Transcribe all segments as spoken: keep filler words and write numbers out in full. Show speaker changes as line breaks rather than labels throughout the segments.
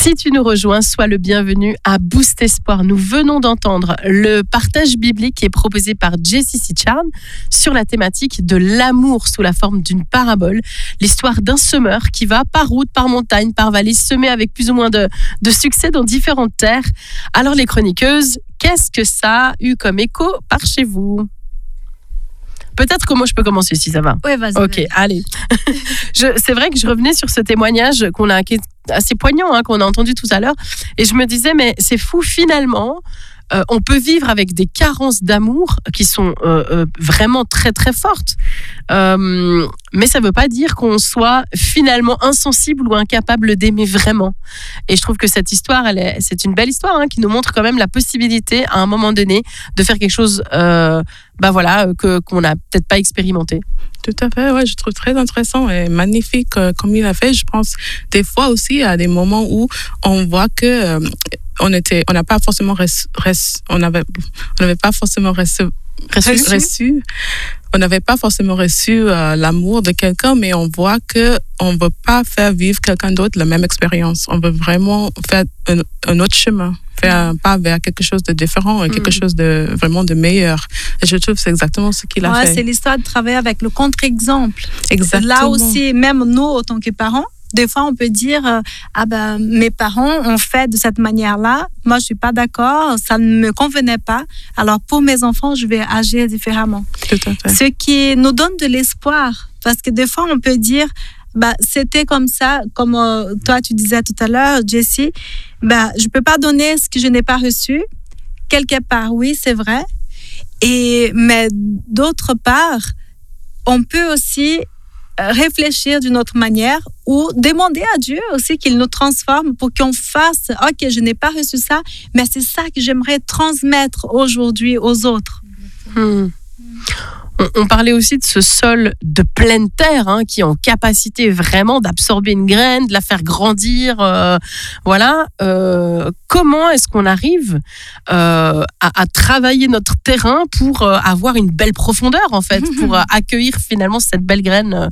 Si tu nous rejoins, sois le bienvenu à Boost Espoir. Nous venons d'entendre le partage biblique qui est proposé par Jessie Sicharn sur la thématique de l'amour sous la forme d'une parabole. L'histoire d'un semeur qui va par route, par montagne, par vallée, semer avec plus ou moins de, de succès dans différentes terres. Alors les chroniqueuses, qu'est-ce que ça a eu comme écho par chez vous ? Peut-être que moi je peux commencer si ça va.
Oui, vas-y.
Ok,
vas-y.
allez. je, c'est vrai que je revenais sur ce témoignage qu'on a, qui est assez poignant, hein, qu'on a entendu tout à l'heure, et je me disais, mais c'est fou finalement. Euh, on peut vivre avec des carences d'amour qui sont euh, euh, vraiment très très fortes, euh, mais ça ne veut pas dire qu'on soit finalement insensible ou incapable d'aimer vraiment. Et je trouve que cette histoire, elle est, c'est une belle histoire hein, qui nous montre quand même la possibilité à un moment donné de faire quelque chose, euh, bah voilà, que qu'on n'a peut-être pas expérimenté.
Tout à fait, ouais, je trouve très intéressant et magnifique euh, comme il a fait. Je pense des fois aussi à des moments où on voit que euh, on était, on n'a pas forcément reçu, reçu, on n'avait, on n'avait pas forcément reçu,
Reçu.
reçu on n'avait pas forcément reçu euh, l'amour de quelqu'un, mais on voit que on veut pas faire vivre quelqu'un d'autre la même expérience. On veut vraiment faire un, un autre chemin, faire un pas vers quelque chose de différent et quelque mmh. chose de vraiment de meilleur. Et je trouve que c'est exactement ce qu'il a
ouais,
fait.
C'est l'histoire de travailler avec le contre-exemple.
Exactement.
Là aussi, même nous, en tant que parents, des fois, on peut dire euh, ah ben mes parents ont fait de cette manière-là. Moi, je suis pas d'accord. Ça ne me convenait pas. Alors pour mes enfants, je vais agir différemment.
Tout à fait.
Ce qui nous donne de l'espoir, parce que des fois, on peut dire bah c'était comme ça, comme euh, toi tu disais tout à l'heure, Jessie. Bah je peux pas donner ce que je n'ai pas reçu. Quelque part, oui, c'est vrai. Et mais d'autre part, on peut aussi réfléchir d'une autre manière ou demander à Dieu aussi qu'il nous transforme pour qu'on fasse « Ok, je n'ai pas reçu ça, mais c'est ça que j'aimerais transmettre aujourd'hui aux autres.
Hmm. » On, on parlait aussi de ce sol de pleine terre hein, qui est en capacité vraiment d'absorber une graine, de la faire grandir. Euh, voilà. Euh, comment est-ce qu'on arrive euh, à, à travailler notre terrain pour euh, avoir une belle profondeur en fait, pour euh, accueillir finalement cette belle graine.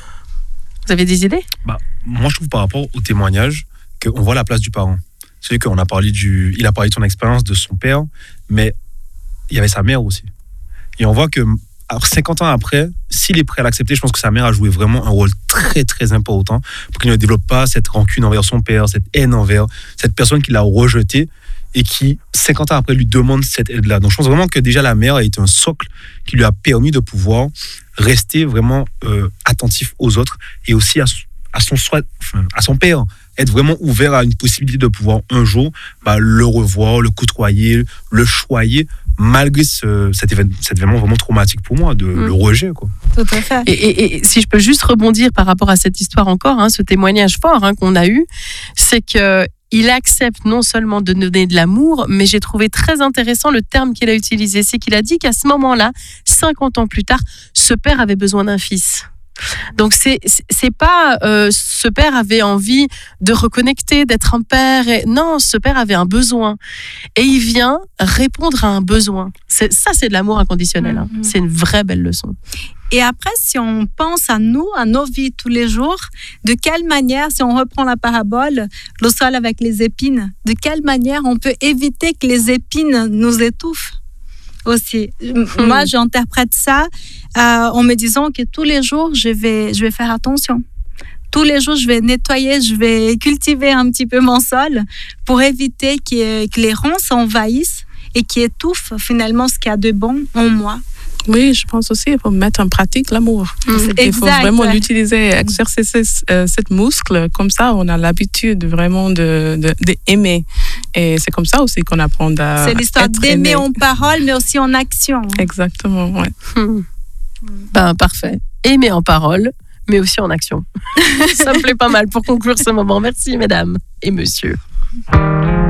Vous avez des idées ?
Bah, moi, je trouve par rapport au témoignage qu'on voit la place du parent. C'est qu'on a parlé du, il a parlé de son expérience de son père, mais il y avait sa mère aussi. Et on voit que alors cinquante ans après, s'il est prêt à l'accepter, je pense que sa mère a joué vraiment un rôle très très important pour qu'il ne développe pas cette rancune envers son père, cette haine envers cette personne qui l'a rejeté et qui, cinquante ans après, lui demande cette aide-là. Donc je pense vraiment que déjà la mère a été un socle qui lui a permis de pouvoir rester vraiment euh, attentif aux autres et aussi à, à, son, enfin, à son père, être vraiment ouvert à une possibilité de pouvoir un jour bah, le revoir, le côtoyer, le choyer, malgré ce, cet, événement, cet événement vraiment traumatique pour moi, de mmh. le rejet. Quoi.
Tout à fait.
Et, et, et si je peux juste rebondir par rapport à cette histoire encore, hein, ce témoignage fort hein, qu'on a eu, c'est qu'il accepte non seulement de donner de l'amour, mais j'ai trouvé très intéressant le terme qu'il a utilisé. C'est qu'il a dit qu'à ce moment-là, cinquante ans plus tard, ce père avait besoin d'un fils. Donc c'est c'est pas euh, ce père avait envie de reconnecter, d'être un père. Et, non, ce père avait un besoin et il vient répondre à un besoin. C'est, ça, c'est de l'amour inconditionnel. Hein. Mm-hmm. C'est une vraie belle leçon.
Et après, si on pense à nous, à nos vies tous les jours, de quelle manière, si on reprend la parabole, le sol avec les épines, de quelle manière on peut éviter que les épines nous étouffent aussi. Mmh. Moi, j'interprète ça euh, en me disant que tous les jours, je vais, je vais faire attention. Tous les jours, je vais nettoyer, je vais cultiver un petit peu mon sol pour éviter que, que les ronces s'envahissent et qui étouffent finalement ce qu'il y a de bon en moi.
Oui, je pense aussi qu'il faut mettre en pratique l'amour. Mmh. Il
exact,
faut vraiment ouais. l'utiliser, exercer euh, cette muscle. Comme ça, on a l'habitude vraiment de, de, d'aimer. Et c'est comme ça aussi qu'on apprend à
C'est l'histoire
être
d'aimer
aimé.
En parole, mais aussi en action.
Exactement, ouais.
Mmh. Ben, parfait. Aimer en parole, mais aussi en action. Ça me plaît pas mal pour conclure ce moment. Merci, mesdames et messieurs.